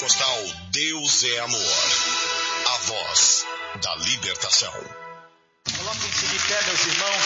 Portal Deus é Amor. A voz da libertação. Coloquem-se de pé, meus irmãos.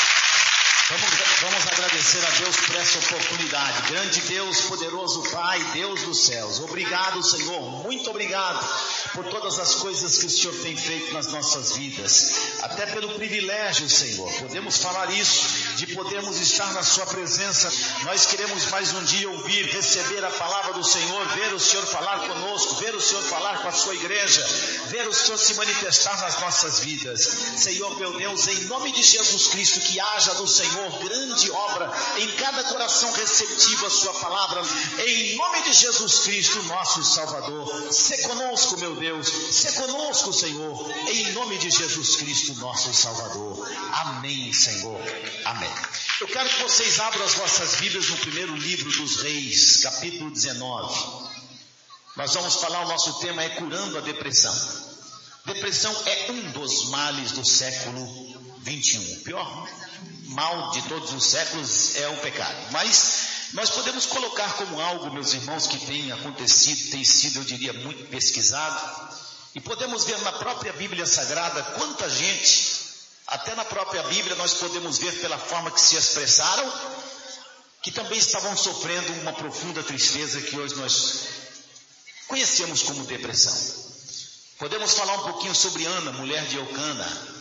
Vamos agradecer a Deus por essa oportunidade. Grande Deus, poderoso Pai, Deus dos céus. Obrigado, Senhor. Muito obrigado por todas as coisas que o Senhor tem feito nas nossas vidas. Até pelo privilégio, Senhor. Podemos falar isso, de podermos estar na sua presença. Nós queremos mais um dia ouvir, receber a palavra do Senhor, ver o Senhor falar conosco, ver o Senhor falar com a sua igreja, ver o Senhor se manifestar nas nossas vidas. Senhor, meu Deus, em nome de Jesus Cristo, que haja do Senhor grande obra em cada coração receptivo a sua palavra, em nome de Jesus Cristo, nosso Salvador. Se conosco, meu Deus, se conosco, Senhor, em nome de Jesus Cristo, nosso Salvador. Amém, Senhor. Amém. Eu quero que vocês abram as vossas Bíblias no primeiro livro dos Reis, capítulo 19. Nós vamos falar, o nosso tema é curando a depressão. Depressão é um dos males do século 21. O pior mal de todos os séculos é o pecado. Mas nós podemos colocar como algo, meus irmãos, que tem acontecido, tem sido, eu diria, muito pesquisado. E podemos ver na própria Bíblia Sagrada quanta gente, até na própria Bíblia nós podemos ver pela forma que se expressaram, que também estavam sofrendo uma profunda tristeza que hoje nós conhecemos como depressão. Podemos falar um pouquinho sobre Ana, mulher de Eucana,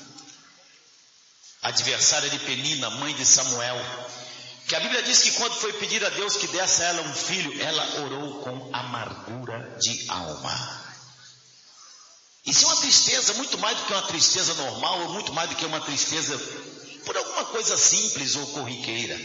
adversária de Penina, mãe de Samuel, que a Bíblia diz que quando foi pedir a Deus que desse a ela um filho, ela orou com amargura de alma. Isso é uma tristeza muito mais do que uma tristeza normal, ou muito mais do que uma tristeza por alguma coisa simples ou corriqueira.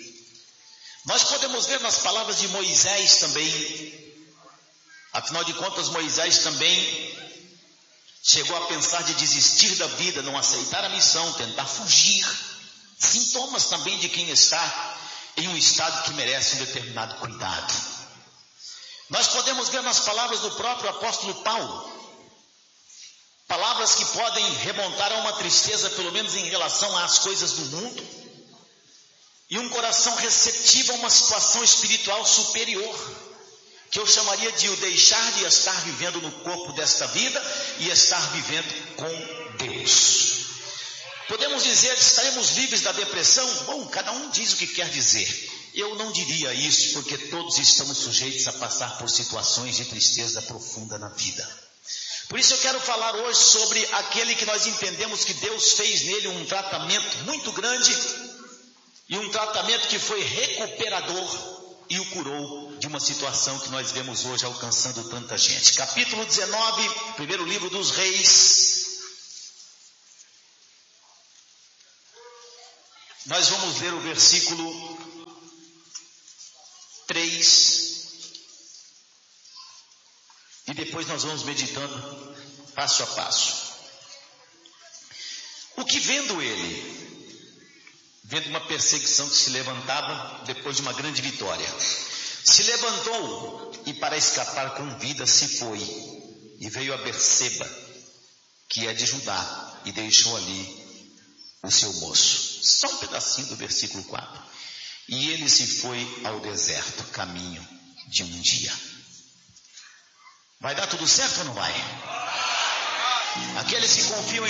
Nós podemos ver nas palavras de Moisés também. Afinal de contas, Moisés também chegou a pensar de desistir da vida, não aceitar a missão, tentar fugir. Sintomas também de quem está em um estado que merece um determinado cuidado. Nós podemos ver nas palavras do próprio apóstolo Paulo, palavras que podem remontar a uma tristeza, pelo menos em relação às coisas do mundo, e um coração receptivo a uma situação espiritual superior, que eu chamaria de o deixar de estar vivendo no corpo desta vida e estar vivendo com Deus. Podemos dizer que estaremos livres da depressão? Bom, cada um diz o que quer dizer. Eu não diria isso, porque todos estamos sujeitos a passar por situações de tristeza profunda na vida. Por isso eu quero falar hoje sobre aquele que nós entendemos que Deus fez nele um tratamento muito grande e um tratamento que foi recuperador e o curou de uma situação que nós vemos hoje alcançando tanta gente. Capítulo 19, primeiro livro dos Reis. Nós vamos ler o versículo 3. E depois nós vamos meditando passo a passo. O que vendo ele, vendo uma perseguição que se levantava depois de uma grande vitória, se levantou e para escapar com vida se foi e veio a Berseba, que é de Judá, e deixou ali o seu moço. Só um pedacinho do versículo 4. E ele se foi ao deserto, caminho de um dia. Vai dar tudo certo ou não vai? Aqueles que confiam em